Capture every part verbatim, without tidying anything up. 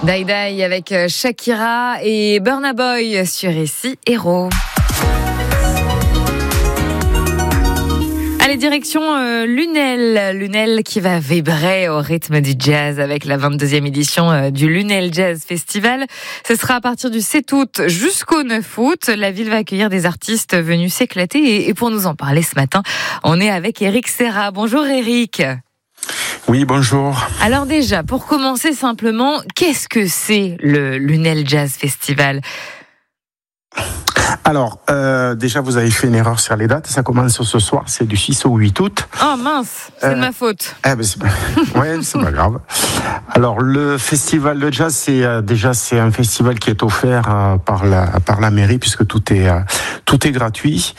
Dai Dai avec Shakira et Burna Boy sur Ici Héros. Allez, direction euh, Lunel. Lunel qui va vibrer au rythme du jazz avec la vingt-deuxième édition euh, du Lunel Jazz Festival. Ce sera à partir du sept août jusqu'au neuf août. La ville va accueillir des artistes venus s'éclater. Et, et pour nous en parler ce matin, on est avec Eric Serra. Bonjour Eric. Oui, bonjour. Alors déjà, pour commencer simplement, qu'est-ce que c'est le Lunel Jazz Festival ? Alors, euh, déjà, vous avez fait une erreur sur les dates. Ça commence ce soir, c'est du six au huit août. Oh mince, c'est euh, de ma faute. Eh ben, c'est pas... ouais, c'est pas grave. Alors, le festival de jazz, c'est euh, déjà c'est un festival qui est offert euh, par la par la mairie puisque tout est euh, tout est gratuit.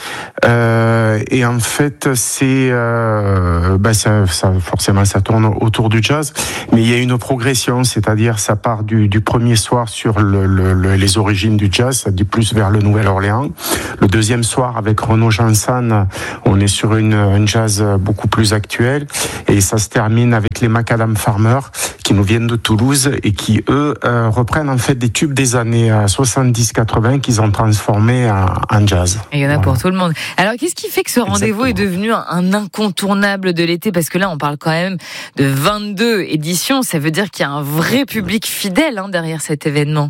Euh, et en fait, c'est euh, ben ça, ça forcément ça tourne autour du jazz, mais il y a une progression, c'est-à-dire ça part du, du premier soir sur le, le, le, les origines du jazz, ça dit plus vers le Nouvelle-Orléans. Le deuxième soir, avec Renaud Jansan, on est sur une, une jazz beaucoup plus actuelle. Et ça se termine avec les Macadam Farmers, qui nous viennent de Toulouse et qui, eux, euh, reprennent en fait des tubes des années soixante-dix quatre-vingts qu'ils ont transformés en, en jazz. Et il y en a voilà. Pour tout le monde. Alors, qu'est-ce qui fait que ce rendez-vous Exactement. Est devenu un incontournable de l'été ? Parce que là, on parle quand même de vingt-deux éditions. Ça veut dire qu'il y a un vrai public fidèle hein, derrière cet événement.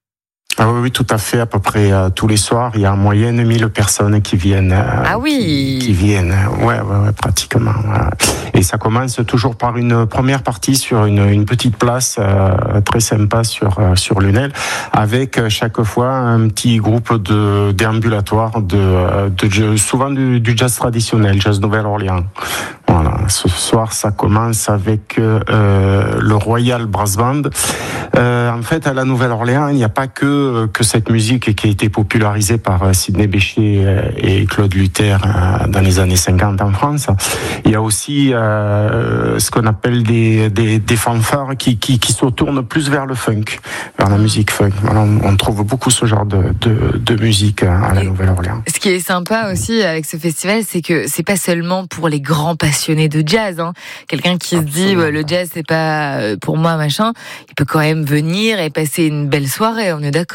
Ah oui, oui, tout à fait. À peu près euh, tous les soirs, il y a en moyenne mille personnes qui viennent. Euh, ah oui. Qui, qui viennent. Ouais, ouais, ouais, pratiquement. Voilà. Et ça commence toujours par une première partie sur une, une petite place euh, très sympa sur euh, sur Lunel, avec euh, chaque fois un petit groupe de déambulatoires de, de, de souvent du, du jazz traditionnel, jazz Nouvelle-Orléans. Voilà. Ce soir, ça commence avec euh, le Royal Brass Band. Euh, en fait, à la Nouvelle-Orléans, il n'y a pas que que cette musique qui a été popularisée par Sidney Bechet et Claude Luther dans les années cinquante en France. Il y a aussi euh, ce qu'on appelle des, des, des fanfares qui, qui, qui se tournent plus vers le funk, vers la musique funk. Voilà, on trouve beaucoup ce genre de, de, de musique à la Nouvelle-Orléans. Ce qui est sympa aussi avec ce festival, c'est que c'est pas seulement pour les grands passionnés de jazz. Hein. Quelqu'un qui Absolument. se dit ouais, le jazz c'est pas pour moi machin, il peut quand même venir et passer une belle soirée. On est d'accord.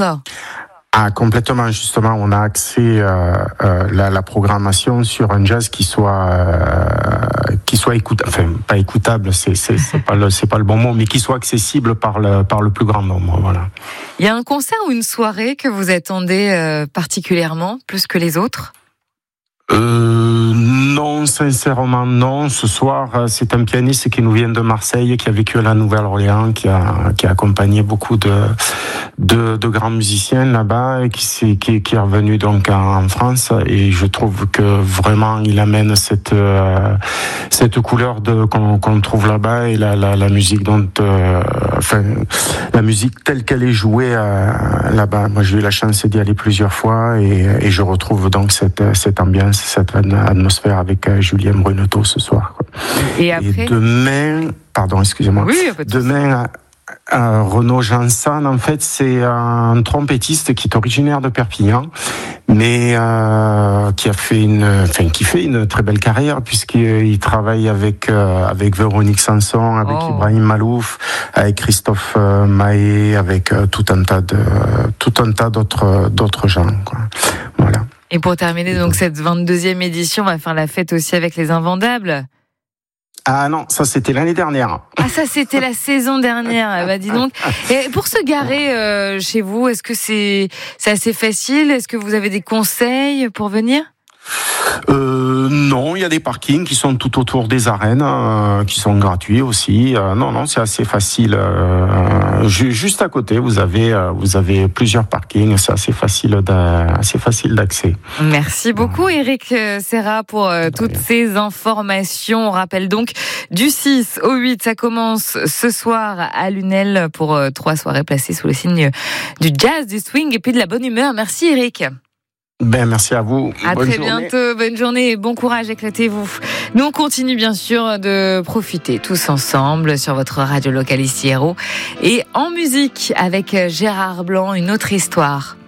Ah, complètement. Justement, on a axé euh, euh, la, la programmation sur un jazz qui soit euh, qui soit écoutable, enfin pas écoutable, c'est c'est, c'est pas le c'est pas le bon mot, mais qui soit accessible par le par le plus grand nombre. Voilà. Il y a un concert ou une soirée que vous attendez euh, particulièrement, plus que les autres ? Euh, non, sincèrement non. Ce soir, c'est un pianiste qui nous vient de Marseille, qui a vécu à la Nouvelle-Orléans, qui a qui a accompagné beaucoup de de, de grands musiciens là-bas, et qui qui, qui est revenu donc en, en France. Et je trouve que vraiment il amène cette euh, cette couleur de qu'on, qu'on trouve là-bas et la la, la musique dont euh, enfin la musique telle qu'elle est jouée euh, là-bas. Moi, j'ai eu la chance d'y aller plusieurs fois et, et je retrouve donc cette cette ambiance, cette atmosphère avec euh, Julien Bruneteau ce soir. Quoi. Et après et demain, pardon, excusez-moi. Oui, demain, euh, Renaud Jansan, en fait, c'est un trompettiste qui est originaire de Perpignan, mais euh, qui a fait une, enfin, qui fait une très belle carrière puisqu'il travaille avec euh, avec Véronique Sanson, avec oh. Ibrahim Malouf, avec Christophe euh, Mahé, avec euh, tout un tas de tout un tas d'autres d'autres gens. Quoi. Voilà. Et pour terminer donc cette vingt-deuxième édition, on va faire la fête aussi avec les Invendables. Ah non, ça c'était l'année dernière. Ah ça c'était la saison dernière, bah dis donc. Et pour se garer euh, chez vous, est-ce que c'est, c'est assez facile ? Est-ce que vous avez des conseils pour venir ? Euh, non, il y a des parkings qui sont tout autour des arènes, euh, qui sont gratuits aussi. Euh, non, non, c'est assez facile. Euh, juste à côté, vous avez, euh, vous avez plusieurs parkings. C'est assez facile, d'a, assez facile d'accès. Merci beaucoup, Eric Serra, pour euh, toutes ces informations. On rappelle donc du six au huit, ça commence ce soir à Lunel pour euh, trois soirées placées sous le signe du jazz, du swing et puis de la bonne humeur. Merci, Eric. Ben, merci à vous. À bonne très journée. bientôt. Bonne journée et bon courage. Éclatez-vous. Nous, on continue bien sûr de profiter tous ensemble sur votre radio locale Ici Héros et en musique avec Gérard Blanc, une autre histoire.